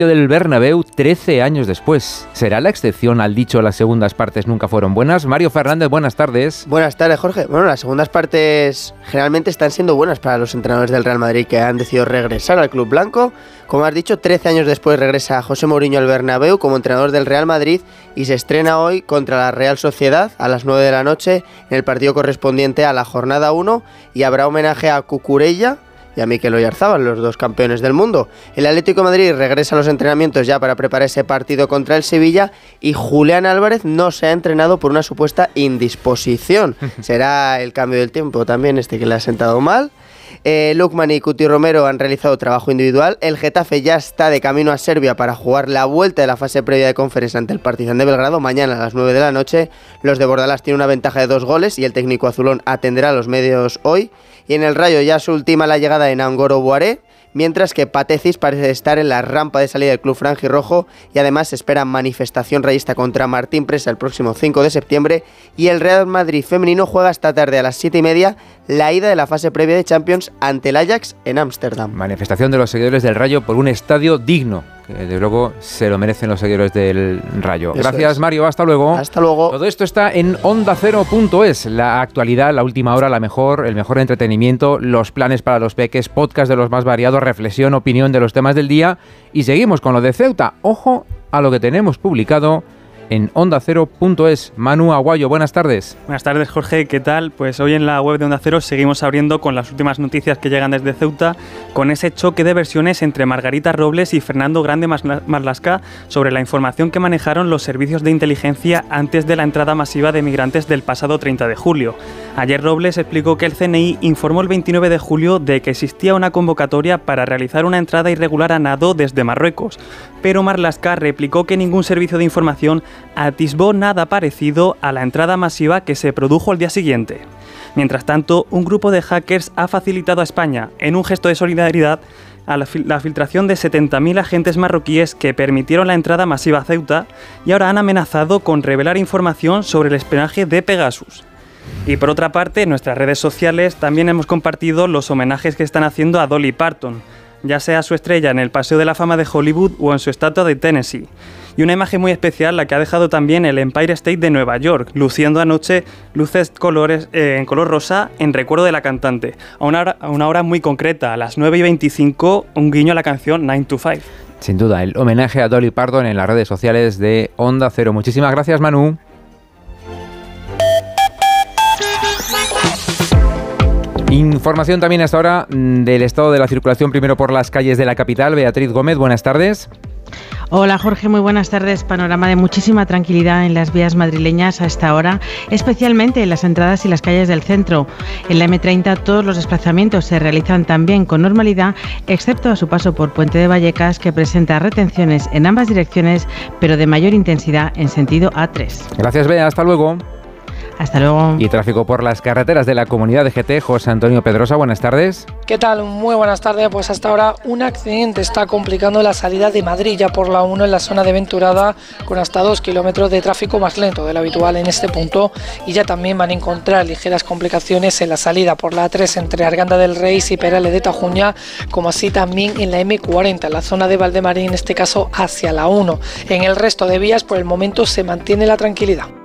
del Bernabéu 13 años después. ¿Será la excepción al dicho las segundas partes nunca fueron buenas? Mario Fernández, buenas tardes. Buenas tardes, Jorge. Bueno, las segundas partes generalmente están siendo buenas para los entrenadores del Real Madrid que han decidido regresar al club blanco. Como has dicho, 13 años después regresa José Mourinho al Bernabéu como entrenador del Real Madrid y se estrena hoy contra la Real Sociedad a las 9 de la noche en el partido correspondiente a la jornada 1 y habrá homenaje a Cucurella y a Mikel Oyarzabal, los dos campeones del mundo. El Atlético de Madrid regresa a los entrenamientos ya para preparar ese partido contra el Sevilla y Julián Álvarez no se ha entrenado por una supuesta indisposición. Será el cambio del tiempo también que le ha sentado mal. Lookman y Cuti Romero han realizado trabajo individual. El Getafe ya está de camino a Serbia para jugar la vuelta de la fase previa de Conference ante el Partizan de Belgrado mañana a las 9 de la noche. Los de Bordalás tienen una ventaja de 2 goles y el técnico azulón atenderá a los medios hoy. Y en el Rayo ya se ultima la llegada de Nangolo Boaré, mientras que Patecis parece estar en la rampa de salida del club franjirrojo y además se espera manifestación rayista contra Martín Presa el próximo 5 de septiembre y el Real Madrid femenino juega esta tarde a las 7:30 la ida de la fase previa de Champions ante el Ajax en Ámsterdam. Manifestación de los seguidores del Rayo por un estadio digno, que desde luego se lo merecen los seguidores del Rayo. Eso Gracias, Mario, hasta luego. Hasta luego. Todo esto está en ondacero.es, la actualidad, la última hora, el mejor entretenimiento, los planes para los peques, podcast de los más variados, reflexión, opinión de los temas del día y seguimos con lo de Ceuta. Ojo a lo que tenemos publicado en ondacero.es. Manu Aguayo, buenas tardes. Buenas tardes, Jorge, ¿qué tal? Pues hoy en la web de Onda Cero seguimos abriendo con las últimas noticias que llegan desde Ceuta, con ese choque de versiones entre Margarita Robles y Fernando Grande Marlaska sobre la información que manejaron los servicios de inteligencia antes de la entrada masiva de migrantes del pasado 30 de julio. Ayer Robles explicó que el CNI informó el 29 de julio de que existía una convocatoria para realizar una entrada irregular a nado desde Marruecos, pero Marlaska replicó que ningún servicio de información atisbó nada parecido a la entrada masiva que se produjo al día siguiente. Mientras tanto, un grupo de hackers ha facilitado a España, en un gesto de solidaridad, a la filtración de 70.000 agentes marroquíes que permitieron la entrada masiva a Ceuta y ahora han amenazado con revelar información sobre el espionaje de Pegasus. Y por otra parte, en nuestras redes sociales también hemos compartido los homenajes que están haciendo a Dolly Parton, ya sea su estrella en el Paseo de la Fama de Hollywood o en su estatua de Tennessee. Y una imagen muy especial la que ha dejado también el Empire State de Nueva York, luciendo anoche luces en color rosa en recuerdo de la cantante. A una hora muy concreta, a las 9:25, un guiño a la canción 9 to 5. Sin duda, el homenaje a Dolly Parton en las redes sociales de Onda Cero. Muchísimas gracias, Manu. Información también hasta ahora del estado de la circulación, primero por las calles de la capital. Beatriz Gómez, buenas tardes. Hola Jorge, muy buenas tardes. Panorama de muchísima tranquilidad en las vías madrileñas a esta hora, especialmente en las entradas y las calles del centro. En la M30 todos los desplazamientos se realizan también con normalidad, excepto a su paso por Puente de Vallecas, que presenta retenciones en ambas direcciones, pero de mayor intensidad en sentido A3. Gracias, Bea. Hasta luego. Hasta luego. Y tráfico por las carreteras de la Comunidad de GT. José Antonio Pedrosa, buenas tardes. ¿Qué tal? Muy buenas tardes. Pues hasta ahora un accidente está complicando la salida de Madrid ya por la 1 en la zona de Venturada, con hasta 2 kilómetros de tráfico más lento de lo habitual en este punto, y ya también van a encontrar ligeras complicaciones en la salida por la A3 entre Arganda del Rey y Perales de Tajuña, como así también en la M40 en la zona de Valdemarín, en este caso hacia la 1. En el resto de vías por el momento se mantiene la tranquilidad.